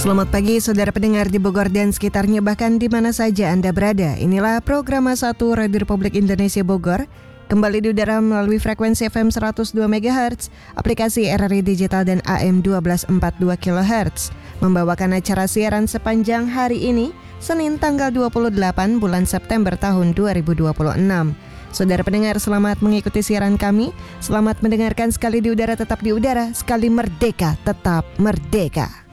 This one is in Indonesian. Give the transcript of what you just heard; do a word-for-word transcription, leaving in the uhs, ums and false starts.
Selamat pagi saudara pendengar di Bogor dan sekitarnya, bahkan di mana saja Anda berada. Inilah program satu Radio Republik Indonesia Bogor. Kembali di udara melalui frekuensi F M seratus dua megahertz, aplikasi R R I Digital dan A M satu dua empat dua kilohertz. Membawakan acara siaran sepanjang hari ini, Senin tanggal dua puluh delapan bulan September tahun dua ribu dua puluh enam. Saudara pendengar, selamat mengikuti siaran kami. Selamat mendengarkan. Sekali di udara tetap di udara, sekali merdeka tetap merdeka.